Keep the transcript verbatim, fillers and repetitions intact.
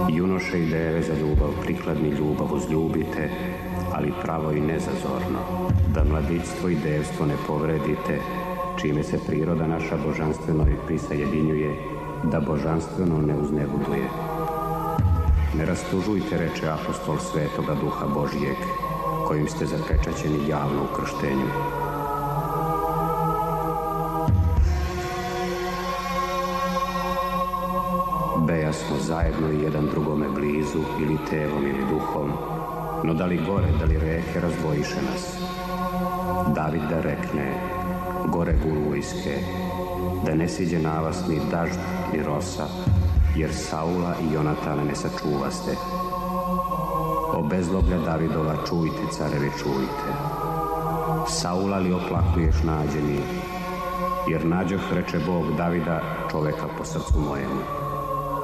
Junoše i deve za ljubav prikladni ljubav uzljubite, ali pravo i nezazorno, da mladićstvo i devstvo ne povredite, čime se priroda naša božanstveno i prisajedinjuje, da božanstveno ne uznebuduje. Ne rastužujte, reče apostol Svetoga Duha Božijeg, kojim ste zapečaćeni javno u krštenju. Bejasmo zajedno i jedan drugome blizu, ili telom ili duhom, no da li gore, da li reke razdvojiše nas. David da rekne, gore gulujske, da ne siđe na vas ni dažd ni rosa, jer Saula i Jonatana ne sačuvaste. O bezloblja Davidova čujte, carevi, čujte. Saula li oplakuješ nađeni, jer nađoh, reče Bog, Davida, čoveka po srcu mojemu.